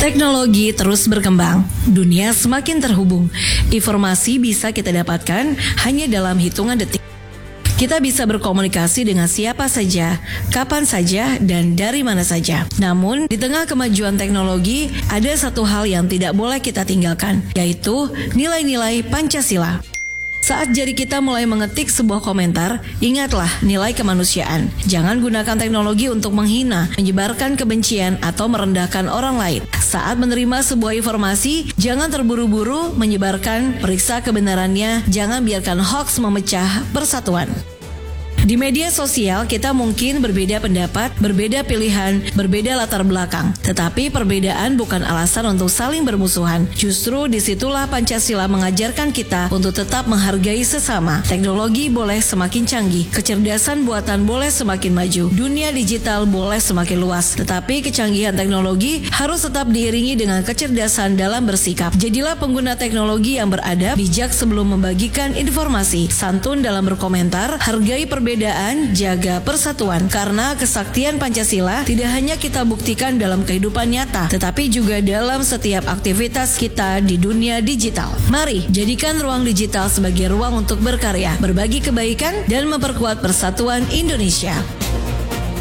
Teknologi terus berkembang, dunia semakin terhubung. Informasi bisa kita dapatkan hanya dalam hitungan detik. Kita bisa berkomunikasi dengan siapa saja, kapan saja, dan dari mana saja. Namun, di tengah kemajuan teknologi, ada satu hal yang tidak boleh kita tinggalkan, yaitu nilai-nilai Pancasila. Saat jari kita mulai mengetik sebuah komentar, ingatlah nilai kemanusiaan. Jangan gunakan teknologi untuk menghina, menyebarkan kebencian, atau merendahkan orang lain. Saat menerima sebuah informasi, jangan terburu-buru menyebarkan, periksa kebenarannya, jangan biarkan hoaks memecah persatuan. Di media sosial, kita mungkin berbeda pendapat, berbeda pilihan, berbeda latar belakang. Tetapi perbedaan bukan alasan untuk saling bermusuhan. Justru disitulah Pancasila mengajarkan kita untuk tetap menghargai sesama. Teknologi boleh semakin canggih, kecerdasan buatan boleh semakin maju, dunia digital boleh semakin luas. Tetapi kecanggihan teknologi harus tetap diiringi dengan kecerdasan dalam bersikap. Jadilah pengguna teknologi yang beradab, bijak sebelum membagikan informasi, santun dalam berkomentar, hargai perbedaan, jaga persatuan. Karena kesaktian Pancasila tidak hanya kita buktikan dalam kehidupan nyata, tetapi juga dalam setiap aktivitas kita di dunia digital. Mari jadikan ruang digital sebagai ruang untuk berkarya, berbagi kebaikan, dan memperkuat persatuan Indonesia.